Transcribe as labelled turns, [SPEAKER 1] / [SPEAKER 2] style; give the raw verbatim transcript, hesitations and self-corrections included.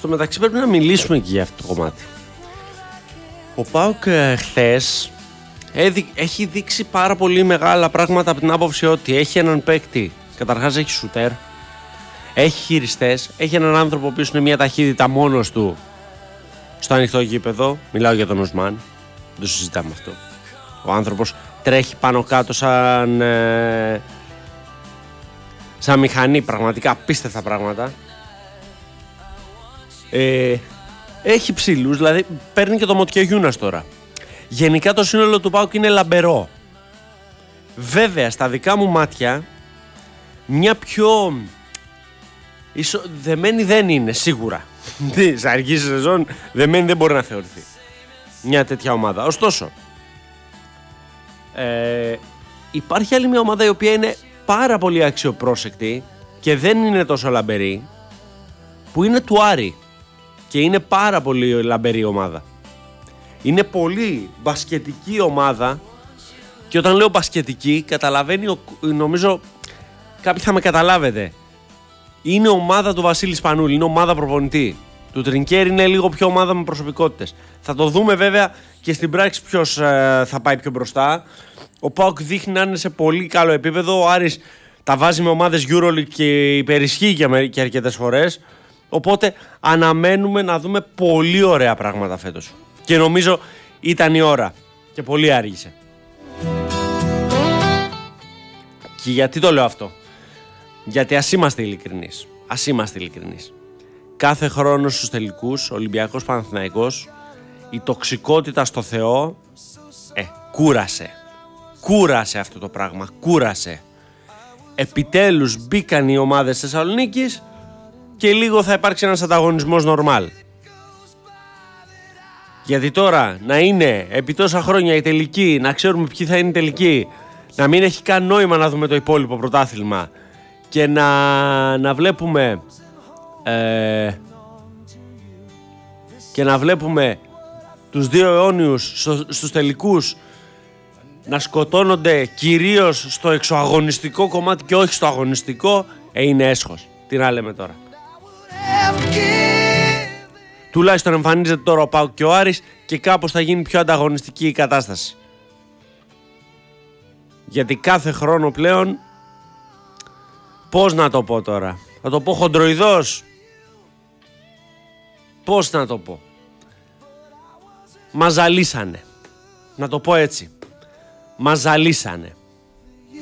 [SPEAKER 1] στο μεταξύ πρέπει να μιλήσουμε και για αυτό το κομμάτι. Ο ΠΑΟΚ ε, χθες έχει δείξει πάρα πολύ μεγάλα πράγματα από την άποψη ότι έχει έναν παίκτη, καταρχάς έχει σουτέρ, έχει χειριστές, έχει έναν άνθρωπο που είναι μια ταχύτητα μόνος του στο ανοιχτό γήπεδο. Μιλάω για τον Οσμάν, δεν το συζητάμε αυτό. Ο άνθρωπος τρέχει πάνω κάτω σαν, ε, σαν μηχανή, πραγματικά απίστευτα πράγματα. Ε, έχει ψηλούς, δηλαδή παίρνει και το Μοτιαγιούνας τώρα. Γενικά το σύνολο του ΠΑΟΚ είναι λαμπερό. Βέβαια στα δικά μου μάτια μια πιο ισο... δεμένη δεν είναι σίγουρα. Σε αρχή σεζόν δεμένη δεν μπορεί να θεωρηθεί μια τέτοια ομάδα. Ωστόσο ε, υπάρχει άλλη μια ομάδα η οποία είναι πάρα πολύ αξιοπρόσεκτη και δεν είναι τόσο λαμπερή, που είναι του Άρη, και είναι πάρα πολύ λαμπερή ομάδα. Είναι πολύ μπασκετική ομάδα, και όταν λέω μπασκετική καταλαβαίνει, νομίζω κάποιοι θα με καταλάβετε, είναι ομάδα του Βασίλη Σπανούλη, είναι ομάδα προπονητή. Του Τρινκέρι είναι λίγο πιο ομάδα με προσωπικότητες. Θα το δούμε βέβαια και στην πράξη ποιος ε, θα πάει πιο μπροστά. Ο ΠΑΟΚ δείχνει να είναι σε πολύ καλό επίπεδο. Ο Άρης τα βάζει με ομάδες EuroLeague και υπερισχύει και, και αρκετές φορές. Οπότε αναμένουμε να δούμε πολύ ωραία πράγματα φέτος. Και νομίζω ήταν η ώρα. Και πολύ άργησε. Και γιατί το λέω αυτό? Γιατί ας είμαστε ειλικρινείς. Ας είμαστε ειλικρινείς. Κάθε χρόνο στους τελικούς, Ολυμπιακός Παναθηναϊκός, η τοξικότητα στο Θεό, ε, κούρασε. Κούρασε αυτό το πράγμα, κούρασε. Επιτέλους μπήκαν οι ομάδες της Θεσσαλονίκης και λίγο θα υπάρξει ένας ανταγωνισμός νορμάλ. Γιατί τώρα να είναι επί τόσα χρόνια η τελική, να ξέρουμε ποιοι θα είναι η τελική, να μην έχει καν νόημα να δούμε το υπόλοιπο πρωτάθλημα και να, να βλέπουμε ε, και να βλέπουμε τους δύο αιώνιους στο, στους τελικούς να σκοτώνονται κυρίως στο εξωαγωνιστικό κομμάτι και όχι στο αγωνιστικό, ε, είναι έσχος. Τι να λέμε τώρα. Τουλάχιστον εμφανίζεται τώρα ο ΠΑΟΚ και ο Άρης και κάπως θα γίνει πιο ανταγωνιστική η κατάσταση. Γιατί κάθε χρόνο πλέον, πώς να το πω τώρα, θα το πω χοντροειδώς, πώς να το πω, μας ζαλίσανε, να το πω έτσι, μας ζαλίσανε.